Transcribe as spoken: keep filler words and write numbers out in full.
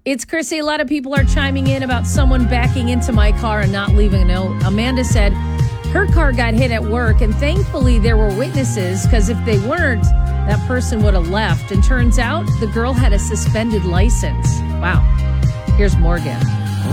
It's Chrissy. A lot of people are chiming in about someone backing into my car and not leaving a note. Amanda said her car got hit at work, and thankfully there were witnesses, because if they weren't, that person would have left. And turns out the girl had a suspended license. Wow. Here's Morgan.